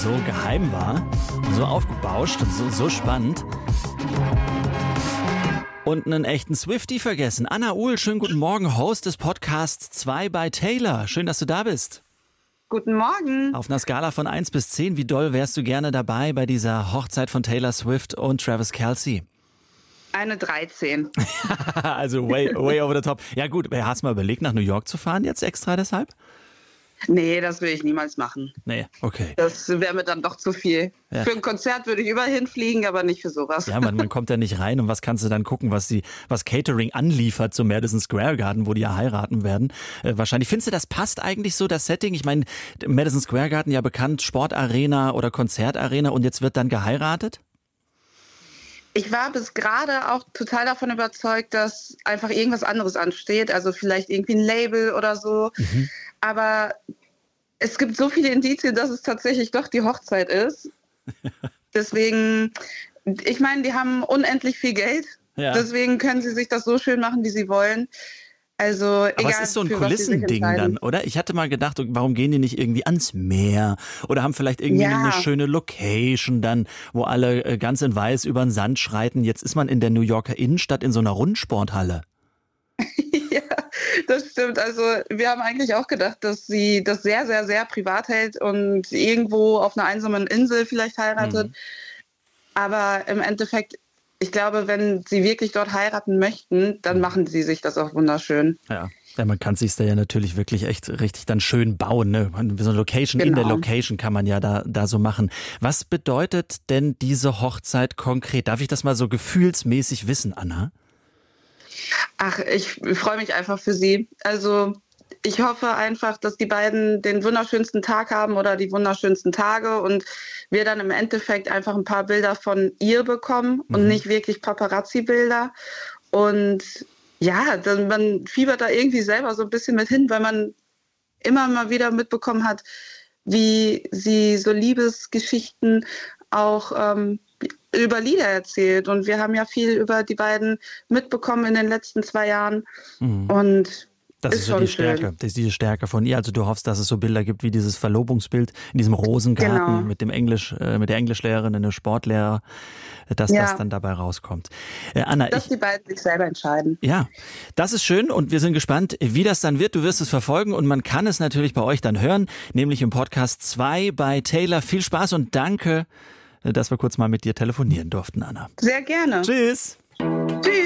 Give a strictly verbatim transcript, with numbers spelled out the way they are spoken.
so geheim war, so aufgebauscht und so, so spannend. Und einen echten Swiftie vergessen. Anna Uhl, schönen guten Morgen, Host des Podcasts zwei bei Taylor. Schön, dass du da bist. Guten Morgen. Auf einer Skala von eins bis zehn, wie doll wärst du gerne dabei bei dieser Hochzeit von Taylor Swift und Travis Kelce? Eine dreizehn. Also way, way over the top. Ja gut, hast du mal überlegt, nach New York zu fahren jetzt extra deshalb? Nee, das will ich niemals machen. Nee, okay. Das wäre mir dann doch zu viel. Ja. Für ein Konzert würde ich überall hinfliegen, aber nicht für sowas. Ja, man, man kommt ja nicht rein und was kannst du dann gucken, was die, was Catering anliefert zum Madison Square Garden, wo die ja heiraten werden. Äh, wahrscheinlich. Findest du, das passt eigentlich so, das Setting? Ich meine, Madison Square Garden ja bekannt, Sportarena oder Konzertarena und jetzt wird dann geheiratet? Ich war bis gerade auch total davon überzeugt, dass einfach irgendwas anderes ansteht. Also vielleicht irgendwie ein Label oder so. Mhm. Aber es gibt so viele Indizien, dass es tatsächlich doch die Hochzeit ist. Deswegen, ich meine, die haben unendlich viel Geld. Ja. Deswegen können sie sich das so schön machen, wie sie wollen. Also, aber egal, es ist so ein Kulissending dann, oder? Ich hatte mal gedacht, warum gehen die nicht irgendwie ans Meer? Oder haben vielleicht irgendwie ja. eine schöne Location dann, wo alle ganz in weiß über den Sand schreiten. Jetzt ist man in der New Yorker Innenstadt in so einer Rundsporthalle. Ja, das stimmt. Also wir haben eigentlich auch gedacht, dass sie das sehr, sehr, sehr privat hält und irgendwo auf einer einsamen Insel vielleicht heiratet. Mhm. Aber im Endeffekt, ich glaube, wenn sie wirklich dort heiraten möchten, dann machen sie sich das auch wunderschön. Ja. Ja, man kann sich da ja natürlich wirklich echt richtig dann schön bauen, ne? So eine Location genau. in der Location kann man ja da, da so machen. Was bedeutet denn diese Hochzeit konkret? Darf ich das mal so gefühlsmäßig wissen, Anna? Ach, ich freue mich einfach für sie. Also ich hoffe einfach, dass die beiden den wunderschönsten Tag haben oder die wunderschönsten Tage und wir dann im Endeffekt einfach ein paar Bilder von ihr bekommen mhm. und nicht wirklich Paparazzi-Bilder. Und ja, dann, man fiebert da irgendwie selber so ein bisschen mit hin, weil man immer mal wieder mitbekommen hat, wie sie so Liebesgeschichten auch ähm, über Lieder erzählt. Und wir haben ja viel über die beiden mitbekommen in den letzten zwei Jahren. Mhm. Und das ist, ist so die Stärke, schön. Das ist die Stärke von ihr. Also du hoffst, dass es so Bilder gibt wie dieses Verlobungsbild in diesem Rosengarten genau. mit dem Englisch, äh, mit der Englischlehrerin, der Sportlehrer, dass ja. das dann dabei rauskommt. Äh, Anna, dass ich, die beiden sich selber entscheiden. Ja, das ist schön und wir sind gespannt, wie das dann wird. Du wirst es verfolgen und man kann es natürlich bei euch dann hören, nämlich im Podcast zwei bei Taylor. Viel Spaß und danke, dass wir kurz mal mit dir telefonieren durften, Anna. Sehr gerne. Tschüss. Tschüss.